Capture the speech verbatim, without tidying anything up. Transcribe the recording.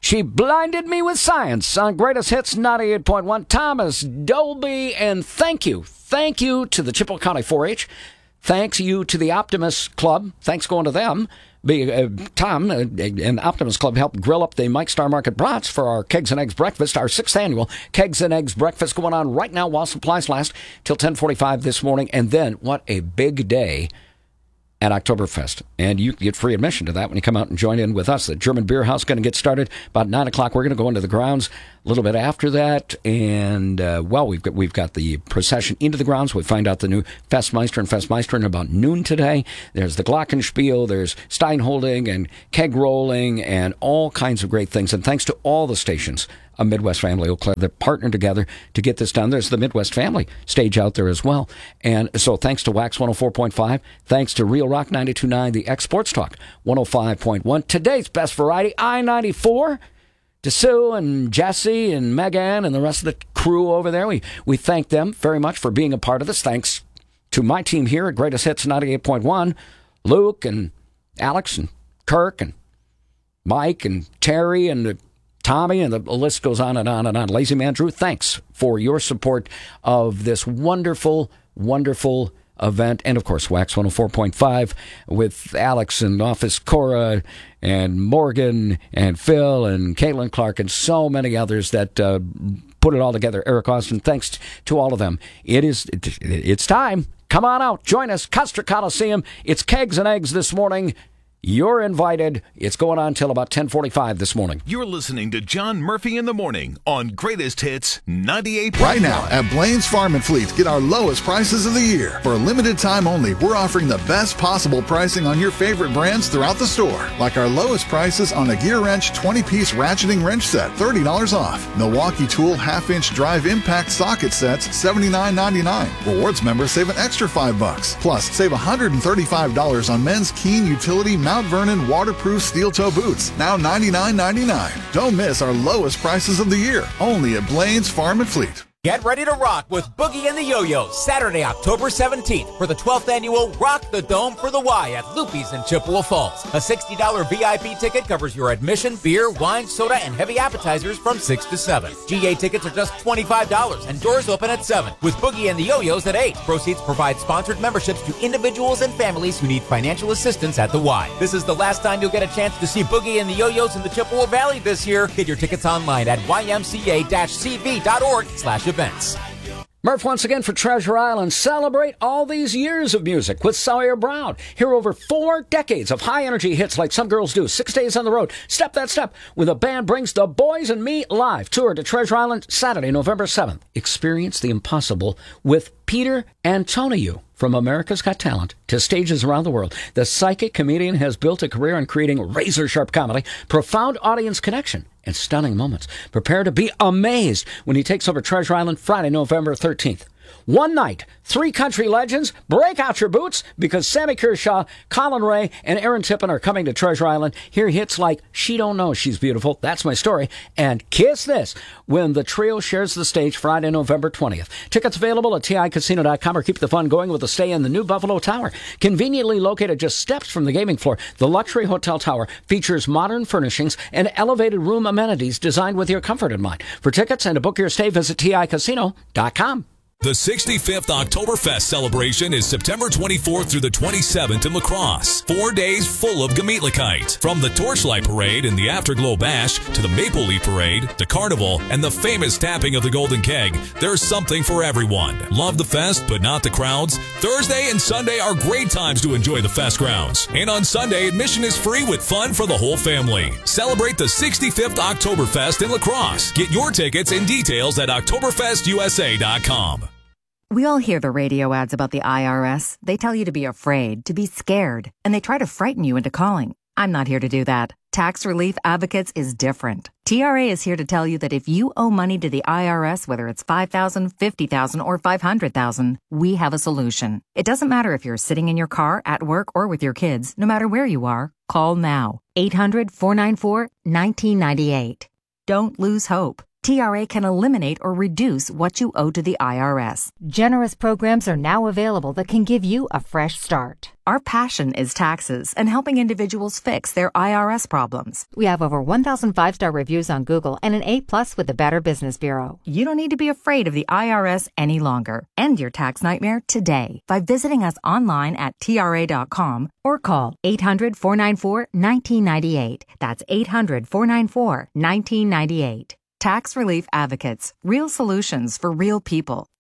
She blinded me with science on Greatest Hits ninety-eight point one. Thomas Dolby, and thank you. Thank you to the Chippewa County four H. Thanks you to the Optimist Club. Thanks going to them. Be, uh, Tom uh, and Optimist Club helped grill up the Mike Star Market brats for our Kegs and Eggs Breakfast, our sixth annual Kegs and Eggs Breakfast going on right now while supplies last till ten forty-five this morning. And then, what a big day at Oktoberfest. And you get free admission to that when you come out and join in with us. The German Beer House going to get started about nine o'clock. We're going to go into the grounds a little bit after that. And, uh, well, we've got, we've got the procession into the grounds. We find out the new Festmeister and Festmeister in about noon today. There's the Glockenspiel. There's Steinholding and keg rolling and all kinds of great things. And thanks to all the stations a Midwest Family Eau Claire that partnered together to get this done. There's the Midwest Family stage out there as well. And so thanks to Wax one oh four point five, thanks to Real Rock ninety-two point nine, the Exports Talk one oh five point one. Today's best variety, I ninety-four. To Sue and Jesse and Megan and the rest of the crew over there, we, we thank them very much for being a part of this. Thanks to my team here at Greatest Hits ninety-eight point one, Luke and Alex and Kirk and Mike and Terry and the Tommy, and the list goes on and on and on. Lazy Man Drew, thanks for your support of this wonderful, wonderful event. And, of course, Wax one oh four point five with Alex and Office Cora and Morgan and Phil and Caitlin Clark and so many others that uh, put it all together. Eric Austin, thanks to all of them. It is, it, it's time. Come on out. Join us. Custer Coliseum. It's Kegs and Eggs this morning. You're invited. It's going on till about ten forty-five this morning. You're listening to John Murphy in the Morning on Greatest Hits ninety-eight. Right now at Blaine's Farm and Fleet, get our lowest prices of the year. For a limited time only, we're offering the best possible pricing on your favorite brands throughout the store. Like our lowest prices on a Gear Wrench twenty-piece ratcheting wrench set, thirty dollars off. Milwaukee Tool half-inch drive impact socket sets, seventy-nine ninety-nine. Rewards members save an extra five bucks. Plus, save one hundred thirty-five dollars on men's Keen Utility Mount Vernon waterproof steel toe boots, now ninety-nine ninety-nine. Don't miss our lowest prices of the year, only at Blaine's Farm and Fleet. Get ready to rock with Boogie and the Yo-Yos, Saturday, October seventeenth, for the twelfth annual Rock the Dome for the Y at Loopy's in Chippewa Falls. A sixty dollars V I P ticket covers your admission, beer, wine, soda, and heavy appetizers from six to seven. G A tickets are just twenty-five dollars, and doors open at seven, with Boogie and the Yo-Yos at eight. Proceeds provide sponsored memberships to individuals and families who need financial assistance at the Y. This is the last time you'll get a chance to see Boogie and the Yo-Yos in the Chippewa Valley this year. Get your tickets online at y m c a dash c v dot org slash events. Murph once again for Treasure Island. Celebrate all these years of music with Sawyer Brown. Hear over four decades of high-energy hits like Some Girls Do. Six days on the road. Step that step when the band brings The Boys and Me live. Tour to Treasure Island Saturday, November seventh. Experience the impossible with Peter Antoniou. From America's Got Talent to stages around the world, the psychic comedian has built a career in creating razor-sharp comedy, profound audience connection, and stunning moments. Prepare to be amazed when he takes over Treasure Island Friday, November thirteenth. One night, three country legends, break out your boots because Sammy Kershaw, Colin Ray, and Aaron Tippin are coming to Treasure Island. Hear hits like She Don't Know She's Beautiful, That's My Story, and Kiss This when the trio shares the stage Friday, November twentieth. Tickets available at T I casino dot com or keep the fun going with a stay in the new Buffalo Tower. Conveniently located just steps from the gaming floor, the luxury hotel tower features modern furnishings and elevated room amenities designed with your comfort in mind. For tickets and to book your stay, visit T I casino dot com. The sixty-fifth Oktoberfest celebration is September twenty-fourth through the twenty-seventh in La Crosse. Four days full of Gemütlichkeit. From the Torchlight Parade and the Afterglow Bash to the Maple Leaf Parade, the Carnival, and the famous tapping of the Golden Keg, there's something for everyone. Love the fest, but not the crowds? Thursday and Sunday are great times to enjoy the fest grounds. And on Sunday, admission is free with fun for the whole family. Celebrate the sixty-fifth Oktoberfest in La Crosse. Get your tickets and details at oktoberfest u s a dot com. We all hear the radio ads about the I R S. They tell you to be afraid, to be scared, and they try to frighten you into calling. I'm not here to do that. Tax Relief Advocates is different. T R A is here to tell you that if you owe money to the I R S, whether it's five thousand dollars, fifty thousand dollars, or five hundred thousand dollars, we have a solution. It doesn't matter if you're sitting in your car, at work, or with your kids. No matter where you are, call now. eight hundred, four nine four, one nine nine eight. Don't lose hope. T R A can eliminate or reduce what you owe to the I R S. Generous programs are now available that can give you a fresh start. Our passion is taxes and helping individuals fix their I R S problems. We have over one thousand five-star reviews on Google and an A plus with the Better Business Bureau. You don't need to be afraid of the I R S any longer. End your tax nightmare today by visiting us online at T R A dot com or call eight hundred, four nine four, one nine nine eight. That's eight hundred, four nine four, one nine nine eight. Tax Relief Advocates. Real solutions for real people.